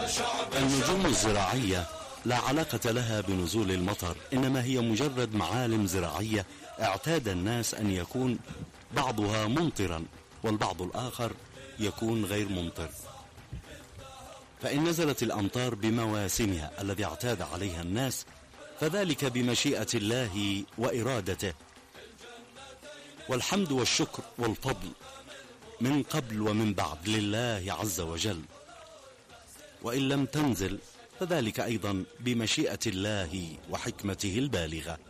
النجوم الزراعية لا علاقة لها بنزول المطر، إنما هي مجرد معالم زراعية اعتاد الناس أن يكون بعضها ممطرا والبعض الآخر يكون غير ممطر. فإن نزلت الأمطار بمواسمها الذي اعتاد عليها الناس فذلك بمشيئة الله وإرادته، والحمد والشكر والفضل من قبل ومن بعد لله عز وجل. وإن لم تنزل فذلك أيضا بمشيئة الله وحكمته البالغة.